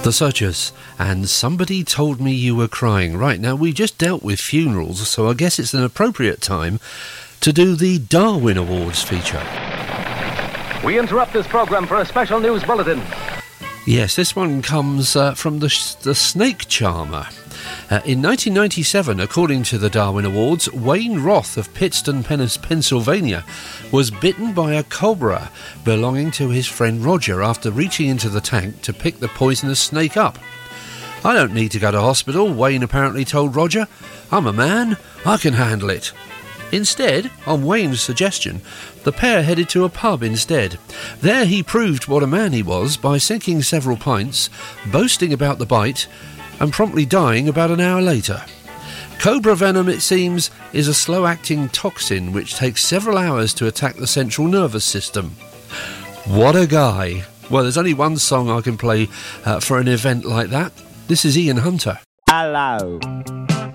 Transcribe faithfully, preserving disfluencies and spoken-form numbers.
The Searchers, and Somebody Told Me You Were Crying. Right, now we just dealt with funerals, so I guess it's an appropriate time to do the Darwin Awards feature. We interrupt this programme for a special news bulletin. Yes, this one comes uh, from the, the Snake Charmer. Uh, in nineteen ninety-seven, according to the Darwin Awards, Wayne Roth of Pittston, Pennsylvania, was bitten by a cobra belonging to his friend Roger after reaching into the tank to pick the poisonous snake up. "I don't need to go to hospital," Wayne apparently told Roger. "I'm a man, I can handle it." Instead, on Wayne's suggestion, the pair headed to a pub instead. There he proved what a man he was by sinking several pints, boasting about the bite, and promptly dying about an hour later. Cobra venom, it seems, is a slow-acting toxin which takes several hours to attack the central nervous system. What a guy. Well, there's only one song I can play uh, for an event like that. This is Ian Hunter. Hello.